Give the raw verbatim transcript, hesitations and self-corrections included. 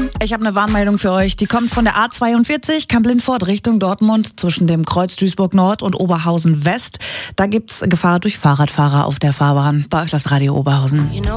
Ich habe eine Warnmeldung für euch. Die kommt von der A zweiundvierzig, Kamp-Lindfort Richtung Dortmund zwischen dem Kreuz Duisburg Nord und Oberhausen West. Da gibt's Gefahr durch Fahrradfahrer auf der Fahrbahn. Bei euch läuft Radio Oberhausen.